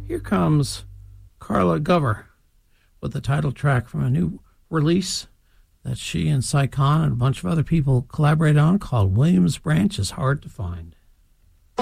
here comes Carla Gover with the title track from a new release that she and Cy Khan and a bunch of other people collaborated on called Williams Branch is Hard to Find.